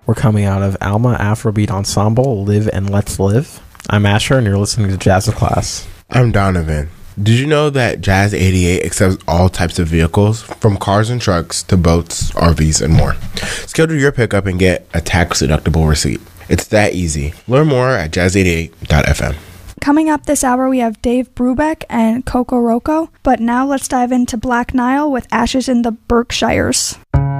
We're coming out of Alma Afrobeat Ensemble, Live and Let's Live. I'm Asher, and you're listening to Jazz Class. I'm Donovan. Did you know that Jazz 88 accepts all types of vehicles, from cars and trucks to boats, RVs, and more? Schedule your pickup and get a tax-deductible receipt. It's that easy. Learn more at jazz88.fm. Coming up this hour, we have Dave Brubeck and Coco Roco. But now let's dive into Black Nile with Ashes in the Berkshires.